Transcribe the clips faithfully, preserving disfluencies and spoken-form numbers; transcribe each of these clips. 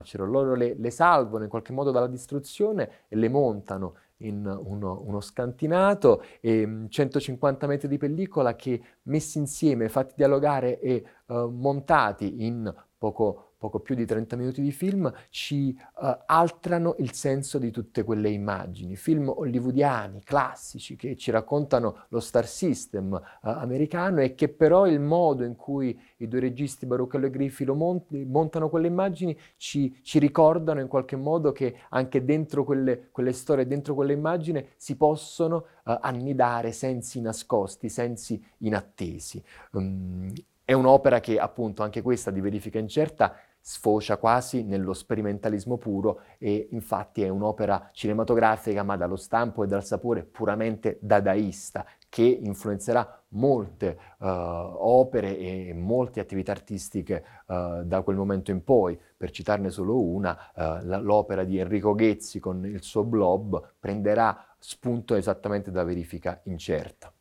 loro le, le salvano in qualche modo dalla distruzione e le montano in uno, uno scantinato, e centocinquanta metri di pellicola che messi insieme, fatti dialogare e uh, montati in poco, poco più di trenta minuti di film, ci uh, alterano il senso di tutte quelle immagini. Film hollywoodiani, classici, che ci raccontano lo star system uh, americano, e che però il modo in cui i due registi Baruchello e Griffi lo mont- montano quelle immagini ci, ci ricordano in qualche modo che anche dentro quelle, quelle storie, dentro quelle immagini si possono uh, annidare sensi nascosti, sensi inattesi. Um, è un'opera che appunto, anche questa di verifica incerta, sfocia quasi nello sperimentalismo puro, e infatti è un'opera cinematografica ma dallo stampo e dal sapore puramente dadaista, che influenzerà molte uh, opere e molte attività artistiche uh, da quel momento in poi. Per citarne solo una, uh, l'opera di Enrico Ghezzi con il suo Blob prenderà spunto esattamente da verifica incerta.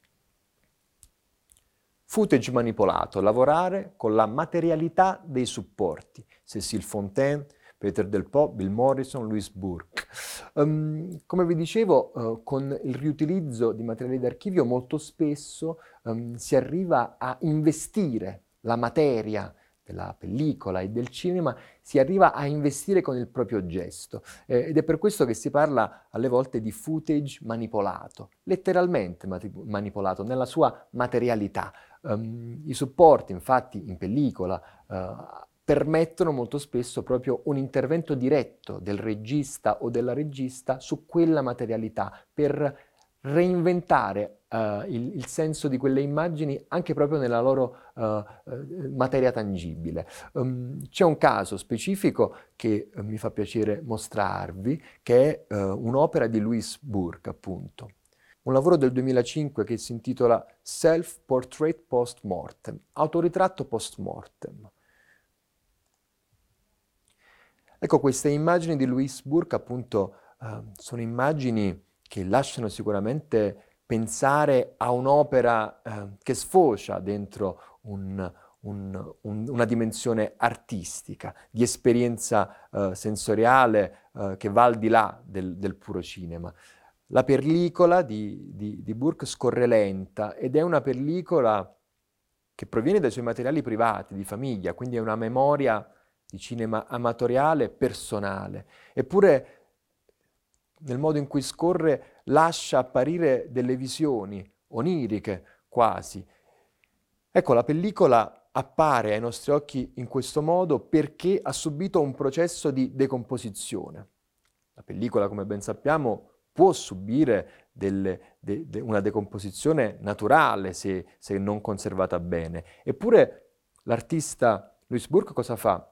Footage manipolato, lavorare con la materialità dei supporti. Cécile Fontaine, Peter Del Po, Bill Morrison, Louis Burke. Um, come vi dicevo, uh, con il riutilizzo di materiali d'archivio molto spesso um, si arriva a investire la materia della pellicola e del cinema, si arriva a investire con il proprio gesto, eh, ed è per questo che si parla alle volte di footage manipolato, letteralmente manipolato nella sua materialità. Um, I supporti, infatti, in pellicola uh, permettono molto spesso proprio un intervento diretto del regista o della regista su quella materialità, per reinventare uh, il, il senso di quelle immagini anche proprio nella loro uh, uh, materia tangibile. Um, c'è un caso specifico che uh, mi fa piacere mostrarvi, che è uh, un'opera di Louis Burke, appunto. Un lavoro del duemilacinque che si intitola Self-Portrait Post-Mortem, autoritratto post-mortem. Ecco, queste immagini di Louis Burke, appunto, uh, sono immagini che lasciano sicuramente pensare a un'opera uh, che sfocia dentro un, un, un, una dimensione artistica, di esperienza uh, sensoriale uh, che va al di là del, del puro cinema. La pellicola di, di, di Burke scorre lenta, ed è una pellicola che proviene dai suoi materiali privati, di famiglia, quindi è una memoria di cinema amatoriale, personale. Eppure, nel modo in cui scorre, lascia apparire delle visioni oniriche quasi. Ecco, la pellicola appare ai nostri occhi in questo modo perché ha subito un processo di decomposizione. La pellicola, come ben sappiamo, può subire delle, de, de, una decomposizione naturale se, se non conservata bene. Eppure l'artista Louis Burke cosa fa?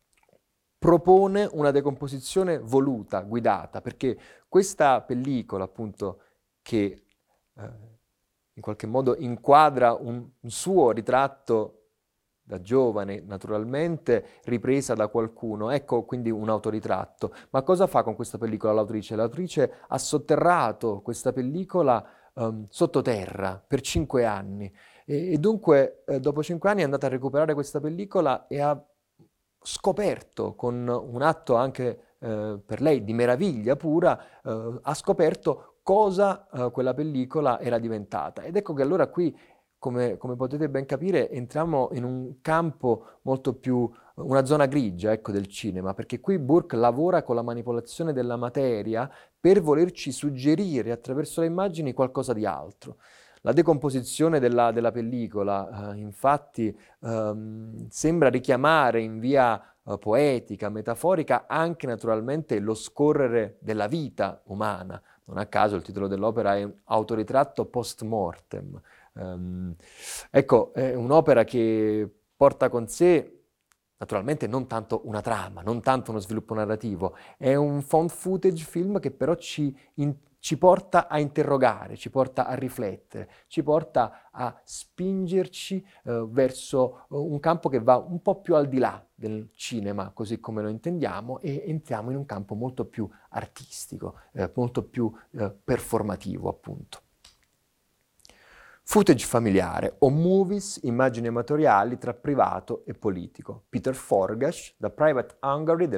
Propone una decomposizione voluta, guidata, perché questa pellicola, appunto, che eh, in qualche modo inquadra un, un suo ritratto da giovane, naturalmente, ripresa da qualcuno. Ecco quindi un autoritratto. Ma cosa fa con questa pellicola l'autrice? L'autrice ha sotterrato questa pellicola um, sottoterra per cinque anni. E, e dunque, eh, dopo cinque anni è andata a recuperare questa pellicola e ha scoperto, con un atto anche eh, per lei di meraviglia pura, eh, ha scoperto cosa eh, quella pellicola era diventata. Ed ecco che allora qui, come, come potete ben capire, entriamo in un campo molto più, una zona grigia, ecco, del cinema, perché qui Burke lavora con la manipolazione della materia per volerci suggerire attraverso le immagini qualcosa di altro. La decomposizione della, della pellicola, eh, infatti, ehm, sembra richiamare in via eh, poetica, metaforica, anche naturalmente lo scorrere della vita umana. Non a caso il titolo dell'opera è Autoritratto post-mortem. Um, ecco, è un'opera che porta con sé naturalmente non tanto una trama, non tanto uno sviluppo narrativo, è un found footage film che però ci, in, ci porta a interrogare, ci porta a riflettere, ci porta a spingerci eh, verso un campo che va un po' più al di là del cinema, così come lo intendiamo, e entriamo in un campo molto più artistico, eh, molto più eh, performativo, appunto. Footage familiare o movies, immagini amatoriali tra privato e politico. Peter Forgash, The Private Hungary